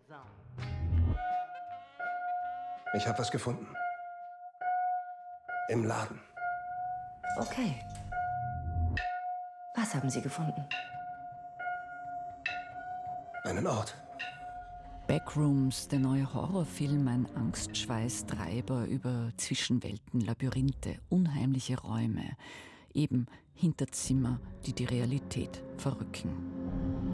Ich habe was gefunden. Im Laden. Okay. Was haben Sie gefunden? Einen Ort. Backrooms, der neue Horrorfilm, ein Angstschweißtreiber über Zwischenwelten, Labyrinthe, unheimliche Räume, eben Hinterzimmer, die die Realität verrücken.